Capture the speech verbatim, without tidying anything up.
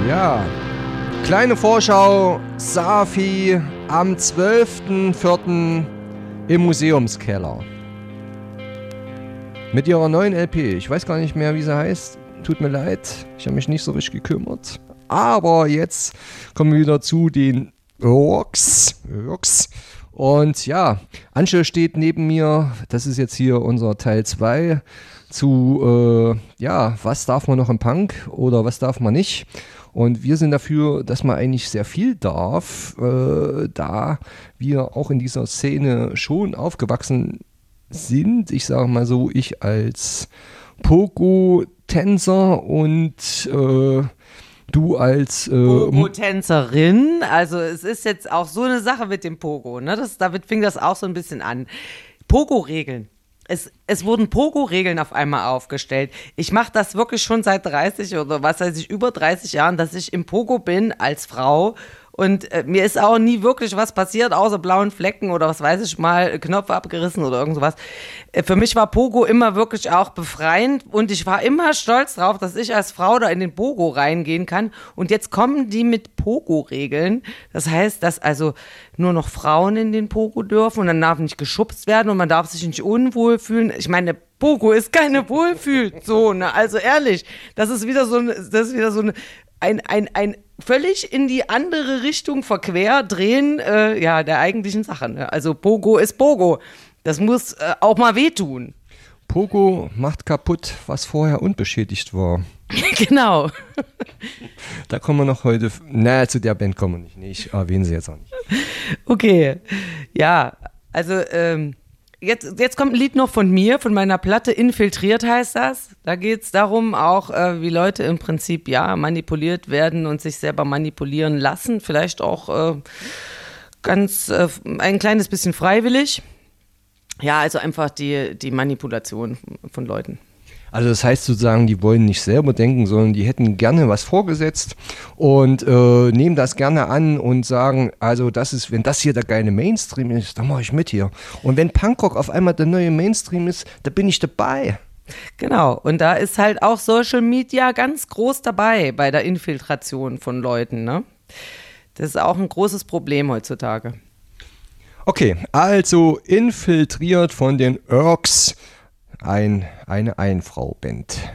Ja, kleine Vorschau, Safi am zwölften vierten im Museumskeller. Mit ihrer neuen L P. Ich weiß gar nicht mehr, wie sie heißt. Tut mir leid, ich habe mich nicht so richtig gekümmert. Aber jetzt kommen wir wieder zu den Rocks. Rocks. Und ja, Antje steht neben mir. Das ist jetzt hier unser Teil zwei zu, äh, ja, was darf man noch im Punk oder was darf man nicht. Und wir sind dafür, dass man eigentlich sehr viel darf, äh, da wir auch in dieser Szene schon aufgewachsen sind. Ich sage mal so, ich als Pogo-Tänzer und äh, du als äh, Pogo-Tänzerin. Also es ist jetzt auch so eine Sache mit dem Pogo, ne? Das, damit fing das auch so ein bisschen an. Pogo-Regeln. Es, es wurden Pogo-Regeln auf einmal aufgestellt. Ich mache das wirklich schon seit dreißig oder was weiß ich, über dreißig Jahren, dass ich im Pogo bin als Frau. Und äh, mir ist auch nie wirklich was passiert, außer blauen Flecken oder was weiß ich mal, Knopf abgerissen oder irgend sowas. Äh, für mich war Pogo immer wirklich auch befreiend und ich war immer stolz drauf, dass ich als Frau da in den Pogo reingehen kann. Und jetzt kommen die mit Pogo-Regeln. Das heißt, dass also nur noch Frauen in den Pogo dürfen und dann darf nicht geschubst werden und man darf sich nicht unwohl fühlen. Ich meine, Pogo ist keine Wohlfühlzone. Also ehrlich, das ist wieder so, das ist wieder so eine, ein, ein, ein völlig in die andere Richtung verquer drehen, äh, ja, der eigentlichen Sache. Ne? Also Pogo ist Pogo. Das muss äh, auch mal wehtun. Pogo macht kaputt, was vorher unbeschädigt war. Genau. Da kommen wir noch heute, na, zu der Band kommen wir nicht. Nee, ich erwähne sie jetzt auch nicht. Okay, ja, also ähm, Jetzt, jetzt kommt ein Lied noch von mir, von meiner Platte, Infiltriert heißt das. Da geht es darum auch, äh, wie Leute im Prinzip ja manipuliert werden und sich selber manipulieren lassen. Vielleicht auch äh, ganz äh, ein kleines bisschen freiwillig. Ja, also einfach die, die Manipulation von Leuten. Also das heißt sozusagen, die wollen nicht selber denken, sondern die hätten gerne was vorgesetzt und äh, nehmen das gerne an und sagen, also das ist, wenn das hier der geile Mainstream ist, dann mache ich mit hier. Und wenn Punkrock auf einmal der neue Mainstream ist, da bin ich dabei. Genau, und da ist halt auch Social Media ganz groß dabei bei der Infiltration von Leuten, ne? Das ist auch ein großes Problem heutzutage. Okay, also infiltriert von den Urks. Ein, eine Einfrau-Band.